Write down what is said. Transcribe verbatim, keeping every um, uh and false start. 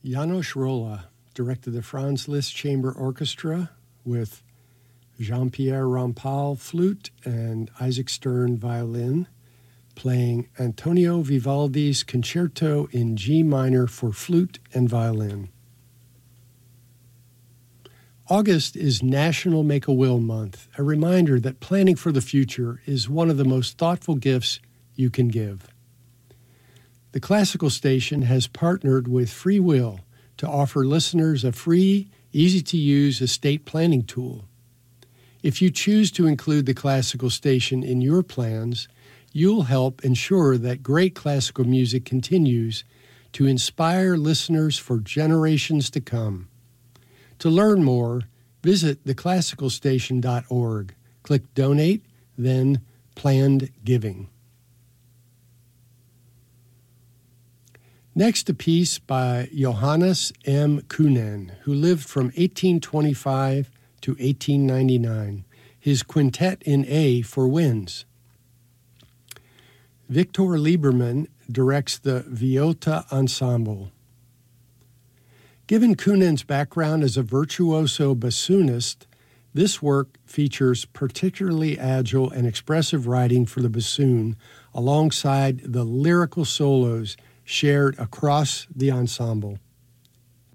Janos Rolla directed the Franz Liszt Chamber Orchestra with Jean-Pierre Rampal flute and Isaac Stern violin, playing Antonio Vivaldi's Concerto in G minor for flute and violin. August is National Make-A-Will Month, a reminder that planning for the future is one of the most thoughtful gifts you can give. The Classical Station has partnered with Free Will to offer listeners a free, easy-to-use estate planning tool. If you choose to include the Classical Station in your plans, you'll help ensure that great classical music continues to inspire listeners for generations to come. To learn more, visit the classical station dot org. Click Donate, then Planned Giving. Next, a piece by Johannes M. Kuhnen, who lived from eighteen twenty-five to eighteen ninety-nine, his Quintet in A for winds. Victor Lieberman directs the Viota Ensemble. Given Kuhnen's background as a virtuoso bassoonist, this work features particularly agile and expressive writing for the bassoon alongside the lyrical solos shared across the ensemble.